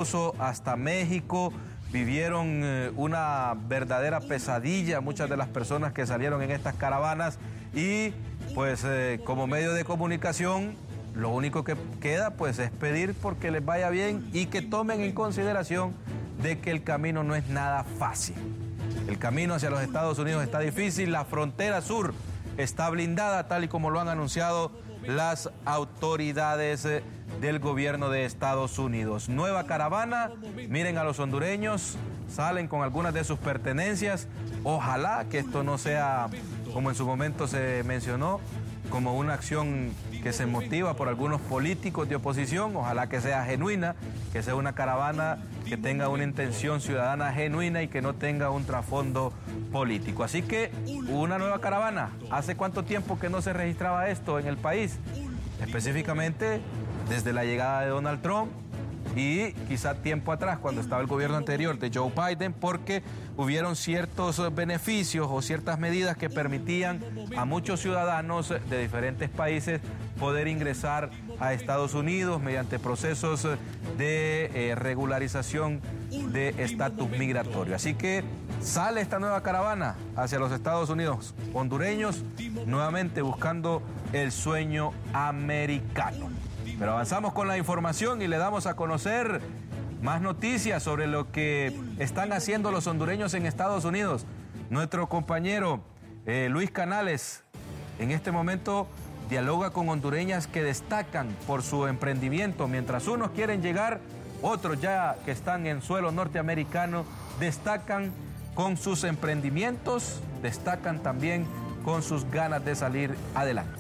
hasta México. Vivieron una verdadera pesadilla muchas de las personas que salieron en estas caravanas y pues como medio de comunicación lo único que queda pues es pedir porque les vaya bien y que tomen en consideración de que el camino no es nada fácil. El camino hacia los Estados Unidos está difícil, la frontera sur está blindada tal y como lo han anunciado las autoridades del gobierno de Estados Unidos. Nueva caravana, miren a los hondureños, salen con algunas de sus pertenencias. Ojalá que esto no sea, como en su momento se mencionó, como una acción que se motiva por algunos políticos de oposición. Ojalá que sea genuina, que sea una caravana que tenga una intención ciudadana genuina y que no tenga un trasfondo político. Así que una nueva caravana. ¿Hace cuánto tiempo que no se registraba esto en el país? Específicamente desde la llegada de Donald Trump y quizá tiempo atrás cuando estaba el gobierno anterior de Joe Biden, porque hubieron ciertos beneficios o ciertas medidas que permitían a muchos ciudadanos de diferentes países poder ingresar a Estados Unidos mediante procesos de regularización de estatus migratorio. Así que sale esta nueva caravana hacia los Estados Unidos, hondureños nuevamente buscando el sueño americano. Pero avanzamos con la información y le damos a conocer más noticias sobre lo que están haciendo los hondureños en Estados Unidos. Nuestro compañero Luis Canales en este momento dialoga con hondureñas que destacan por su emprendimiento. Mientras unos quieren llegar, otros ya que están en suelo norteamericano destacan con sus emprendimientos, destacan también con sus ganas de salir adelante.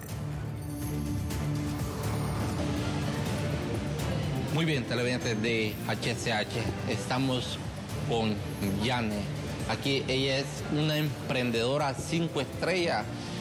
Muy bien, televidentes de HCH, estamos con Yane. Aquí ella es una emprendedora 5 estrellas,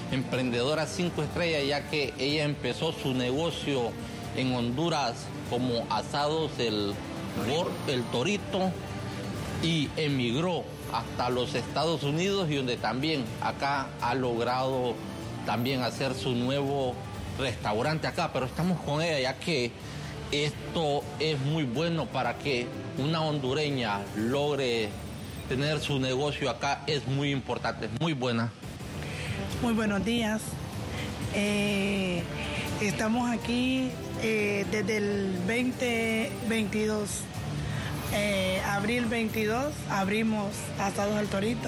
ya que ella empezó su negocio en Honduras como asados el Torito y emigró hasta los Estados Unidos y donde también acá ha logrado también hacer su nuevo restaurante acá, pero estamos con ella ya que esto es muy bueno para que una hondureña logre tener su negocio acá, es muy importante, muy buena. Muy buenos días. Estamos aquí desde el 2022. Abril 22 abrimos Asados El Torito.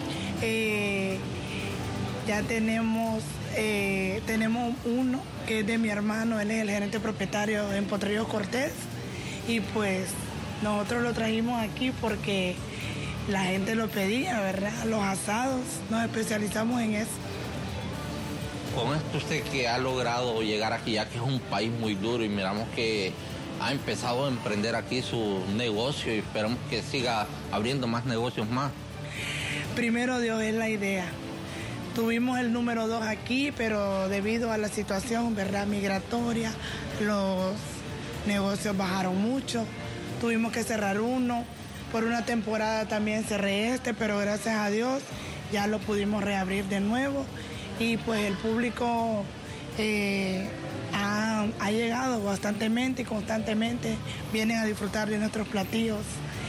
Ya tenemos uno que es de mi hermano, él es el gerente propietario en Potrerillos Cortés y pues nosotros lo trajimos aquí porque la gente lo pedía, ¿verdad? Los asados, nos especializamos en eso. Con esto usted que ha logrado llegar aquí, ya que es un país muy duro y miramos que ha empezado a emprender aquí su negocio y esperamos que siga abriendo más negocios más. Primero Dios es la idea. Tuvimos el número 2 aquí, pero debido a la situación, ¿verdad?, migratoria, los negocios bajaron mucho. Tuvimos que cerrar uno. Por una temporada también cerré pero gracias a Dios ya lo pudimos reabrir de nuevo. Y pues el público ha llegado bastantemente y constantemente. Vienen a disfrutar de nuestros platillos.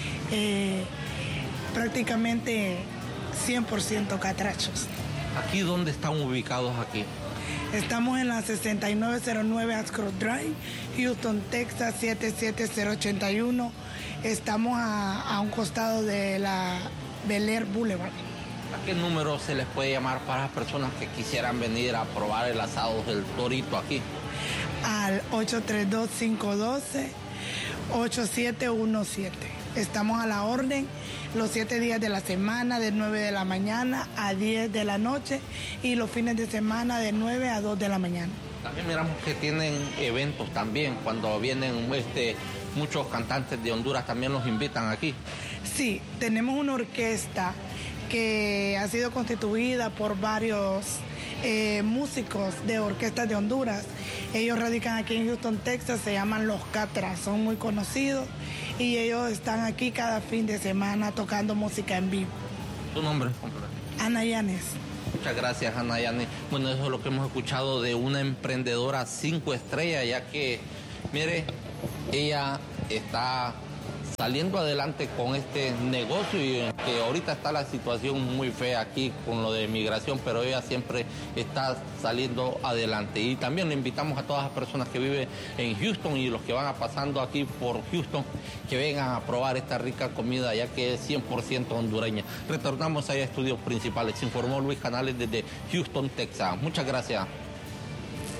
Prácticamente 100% catrachos. ¿Aquí dónde están ubicados aquí? Estamos en la 6909 Ascroft Drive, Houston, Texas 77081. Estamos a un costado de la Bel Air Boulevard. ¿A qué número se les puede llamar para las personas que quisieran venir a probar el asado del Torito aquí? Al 832-512-8717. Estamos a la orden los 7 días de la semana, de 9 de la mañana a 10 de la noche y los fines de semana de 9 a 2 de la mañana. También miramos que tienen eventos también, cuando vienen muchos cantantes de Honduras también los invitan aquí. Sí, tenemos una orquesta que ha sido constituida por varios músicos de orquestas de Honduras. Ellos radican aquí en Houston, Texas, se llaman Los Catras, son muy conocidos y ellos están aquí cada fin de semana tocando música en vivo. ¿Tu nombre? Ana Yanes. Muchas gracias, Ana Yanes. Bueno, eso es lo que hemos escuchado de una emprendedora 5 estrellas, ya que, mire, ella está saliendo adelante con este negocio, y que ahorita está la situación muy fea aquí con lo de migración, pero ella siempre está saliendo adelante. Y también le invitamos a todas las personas que viven en Houston y los que van pasando aquí por Houston, que vengan a probar esta rica comida, ya que es 100% hondureña. Retornamos a estudios principales. Se informó Luis Canales desde Houston, Texas. Muchas gracias.